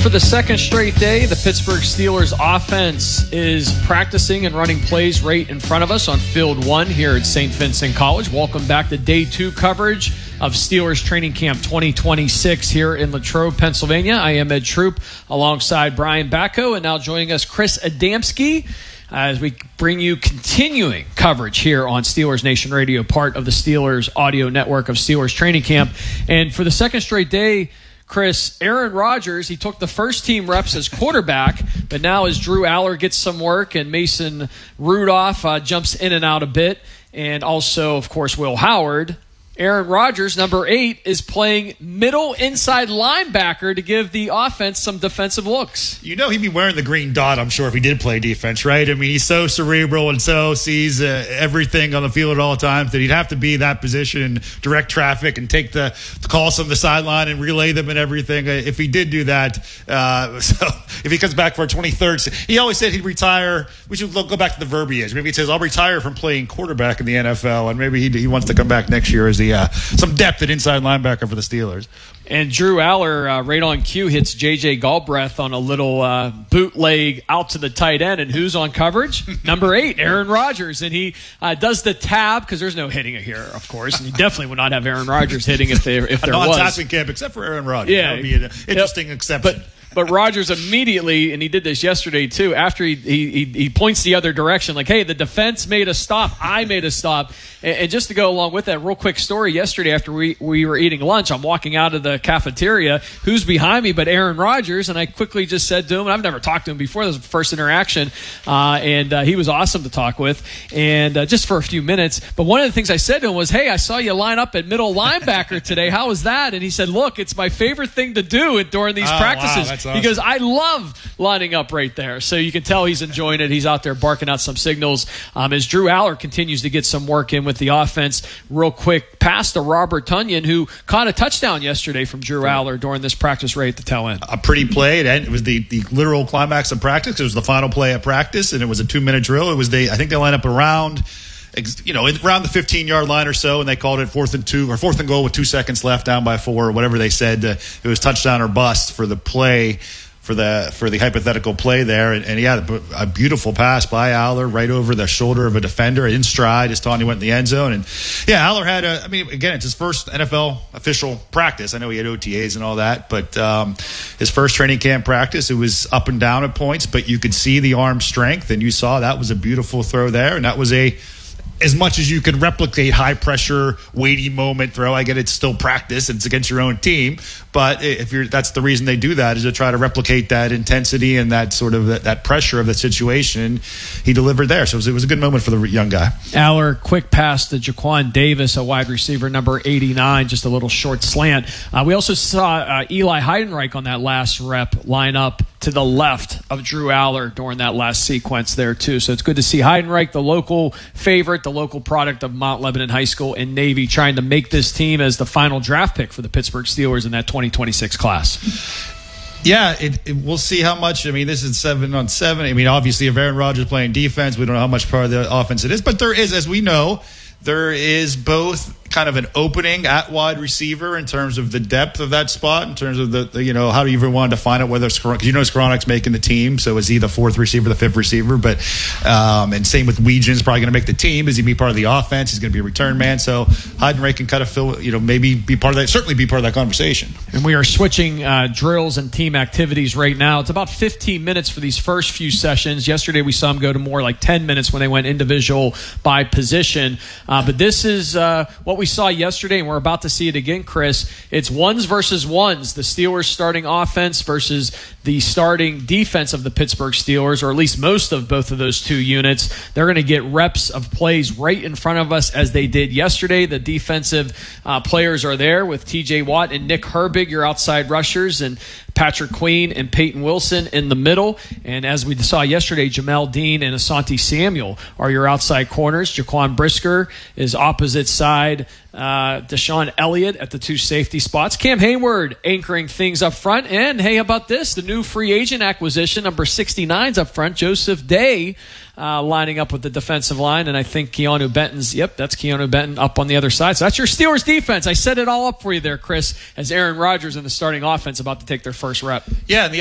for the second straight day, the Pittsburgh Steelers offense is practicing and running plays right in front of us on Field 1 here at St. Vincent College. Welcome back to Day 2 coverage of Steelers Training Camp 2026 here in Latrobe, Pennsylvania. I am Ed Troop alongside Brian Bacco, and now joining us, Chris Adamski, as we bring you continuing coverage here on Steelers Nation Radio, part of the Steelers audio network of Steelers Training Camp. And for the second straight day, Chris, Aaron Rodgers, he took the first team reps as quarterback, but now as Drew Aller gets some work and Mason Rudolph jumps in and out a bit, and also, of course, Will Howard, Aaron Rodgers, number 8, is playing middle inside linebacker to give the offense some defensive looks. You know he'd be wearing the green dot, I'm sure, if he did play defense, right? I mean, he's so cerebral and so sees everything on the field at all times that he'd have to be that position and direct traffic and take the calls from the sideline and relay them and everything. If he did do that, so if he comes back for a 23rd, he always said he'd retire. We should go back to the verbiage. Maybe he says, I'll retire from playing quarterback in the NFL, and maybe he wants to come back next year as some depth at inside linebacker for the Steelers. And Drew Aller, right on cue, hits J.J. Galbraith on a little bootleg out to the tight end. And who's on coverage? Number 8, Aaron Rodgers. And he does the tab, because there's no hitting it here, of course. And you definitely would not have Aaron Rodgers hitting if there was. Non-tackling camp, except for Aaron Rodgers. Yeah. That would be an interesting exception. But Rodgers immediately, and he did this yesterday too, after he points the other direction, like, hey, the defense made a stop. I made a stop. And just to go along with that, real quick story, yesterday after we were eating lunch, I'm walking out of the cafeteria. Who's behind me but Aaron Rodgers? And I quickly just said to him, and I've never talked to him before, this was the first interaction, and he was awesome to talk with, and just for a few minutes. But one of the things I said to him was, hey, I saw you line up at middle linebacker today. How was that? And he said, look, it's my favorite thing to do during these practices. Wow, awesome. Because I love lining up right there. So you can tell he's enjoying it. He's out there barking out some signals as Drew Aller continues to get some work in with the offense. Real quick pass to Robert Tonyan, who caught a touchdown yesterday from Drew Aller during this practice right at the tail end. A pretty play. It was the literal climax of practice. It was the final play of practice, and it was a 2-minute drill. I think they lined up around the 15-yard line or so, and they called it 4th and 2 or 4th and goal with 2 seconds left, down by 4 or whatever they said. It was touchdown or bust for the play, for the hypothetical play there. And a beautiful pass by Aller right over the shoulder of a defender in stride as Tony went in the end zone. And Aller had again, it's his first NFL official practice. I know he had OTAs and all that, but his first training camp practice, it was up and down at points, but you could see the arm strength, and you saw that was a beautiful throw there, and that was as much as you can replicate high-pressure, weighty moment throw. I get it's still practice. It's against your own team. But that's the reason they do that, is to try to replicate that intensity and that sort of that pressure of the situation. He delivered there. So it was a good moment for the young guy. Aller, quick pass to Jaquan Davis, a wide receiver, number 89, just a little short slant. We also saw Eli Heidenreich on that last rep line up to the left of Drew Aller during that last sequence there, too. So it's good to see Heidenreich, the local favorite, the local product of Mount Lebanon High School and Navy, trying to make this team as the final draft pick for the Pittsburgh Steelers in that 2026 class. Yeah, we'll see how much. I mean, this is 7-on-7. I mean, obviously, if Aaron Rodgers playing defense, we don't know how much part of the offense it is. But there is, as we know, there is both kind of an opening at wide receiver in terms of the depth of that spot, in terms of the how do you even want to define it, whether Skowronek's making the team, so is he the 4th receiver, the 5th receiver? But and same with Weejan's probably going to make the team. Is he be part of the offense? He's going to be a return man. So Heidenreich can kind of fill, maybe be part of that, certainly be part of that conversation. And we are switching drills and team activities right now. It's about 15 minutes for these first few sessions. Yesterday we saw them go to more like 10 minutes when they went individual by position. But this is what we saw yesterday, and we're about to see it again, Chris. It's ones versus ones. The Steelers starting offense versus the starting defense of the Pittsburgh Steelers, or at least most of both of those two units. They're going to get reps of plays right in front of us as they did yesterday. The defensive players are there with TJ Watt and Nick Herbig, your outside rushers, and Patrick Queen and Peyton Wilson in the middle. And as we saw yesterday, Jamel Dean and Asante Samuel are your outside corners. Jaquan Brisker is opposite side. Deshaun Elliott at the 2 safety spots. Cam Hayward anchoring things up front. And hey, how about this? The new free agent acquisition, number 69's up front, Joseph Day, lining up with the defensive line. And I think Keanu Benton's, that's Keanu Benton up on the other side. So that's your Steelers defense. I set it all up for you there, Chris, as Aaron Rodgers in the starting offense about to take their first rep. Yeah, and the